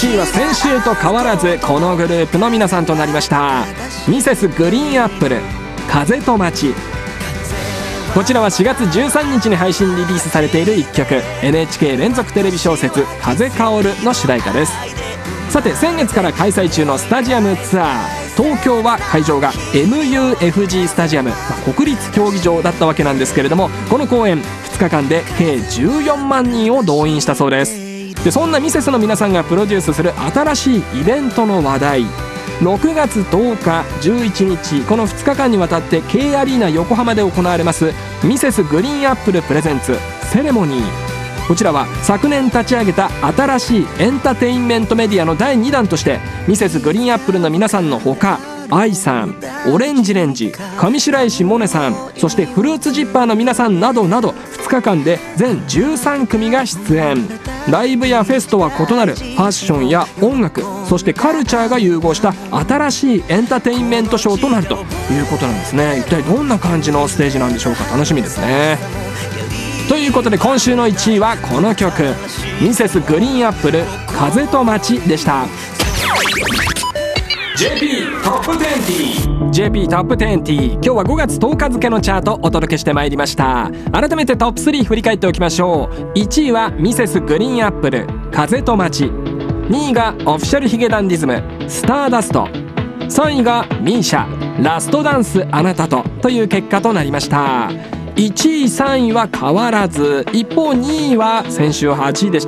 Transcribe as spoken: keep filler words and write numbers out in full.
ちいは先週と変わらずこのグループの皆さんとなりました。ミセスグリーンアップル、風と街。こちらはしがつじゅうさんにちに配信リリースされているいっきょく、 エヌエイチケー 連続テレビ小説「風薫る」の主題歌です。さて、先月から開催中のスタジアムツアー、東京は会場が エムユーエフジー スタジアム、まあ、国立競技場だったわけなんですけれども、この公演ふつかかんで計じゅうよんまんにんを動員したそうです。でそんなミセスの皆さんがプロデュースする新しいイベントの話題、ろくがつとおか、じゅういちにち、このふつかかんにわたって K アリーナ横浜で行われますミセスグリーンアップルプレゼンツセレモニー。こちらは昨年立ち上げた新しいエンターテインメントメディアのだいにだんとして、ミセスグリーンアップルの皆さんのほか、愛さん、オレンジレンジ、上白石萌音さん、そしてフルーツジッパーの皆さんなどなどふつかかんで全じゅうさんくみが出演。ライブやフェスとは異なるファッションや音楽、そしてカルチャーが融合した新しいエンターテインメントショーとなるということなんですね。一体どんな感じのステージなんでしょうか。楽しみですね。ということで今週のいちいはこの曲、ミセスグリーンアップル、風と街でした。 ジェーピー トップにじゅう ジェーピー トップにじゅう、今日はごがつとおか付のチャートお届けしてまいりました。改めてトップスリー振り返っておきましょう。いちいはミセスグリーンアップル、風と街。にいがオフィシャルヒゲダンディズム、スターダスト。さんいがミーシャ、ラストダンスあなたとという結果となりました。いちいさんいは変わらず、一方にいは先週はちいでした